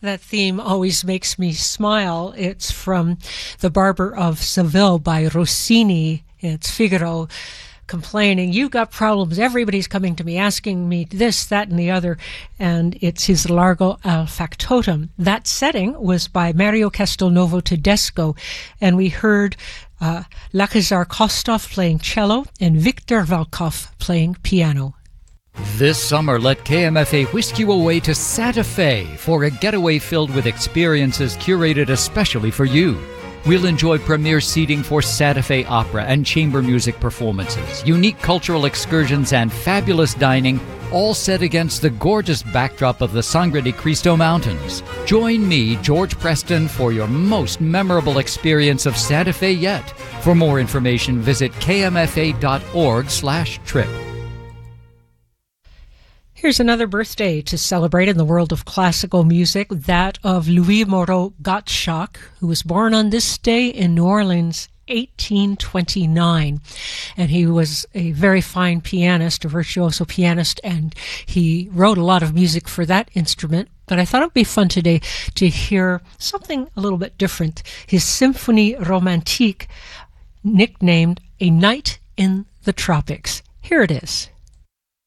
That theme always makes me smile. It's from The Barber of Seville by Rossini. It's Figaro complaining, "You got problems. Everybody's coming to me, asking me this, that, and the other." And it's his Largo al Factotum. That setting was by Mario Castelnuovo Tedesco, and we heard Lachizar Kostov playing cello and Viktor Volkov playing piano. This summer, let KMFA whisk you away to Santa Fe for a getaway filled with experiences curated especially for you. We'll enjoy premier seating for Santa Fe opera and chamber music performances, unique cultural excursions, and fabulous dining, all set against the gorgeous backdrop of the Sangre de Cristo Mountains. Join me, George Preston, for your most memorable experience of Santa Fe yet. For more information, visit kmfa.org/trip. Here's another birthday to celebrate in the world of classical music, that of Louis Moreau Gottschalk, who was born on this day in New Orleans, 1829. And he was a very fine pianist, a virtuoso pianist, and he wrote a lot of music for that instrument. But I thought it would be fun today to hear something a little bit different. His Symphonie Romantique, nicknamed A Night in the Tropics. Here it is.